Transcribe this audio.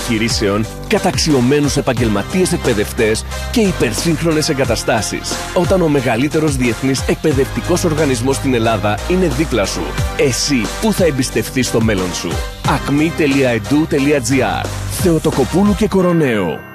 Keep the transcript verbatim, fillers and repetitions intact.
επιχειρήσεων, καταξιωμένους επαγγελματίες εκπαιδευτές και υπερσύγχρονες εγκαταστάσεις. Όταν ο μεγαλύτερος διεθνής εκπαιδευτικός οργανισμός στην Ελλάδα είναι δίπλα σου, εσύ πού θα εμπιστευτείς το μέλλον σου? ακμή τελεία ed τελεία gr Θεοτοκοπούλου και Κοροναίο.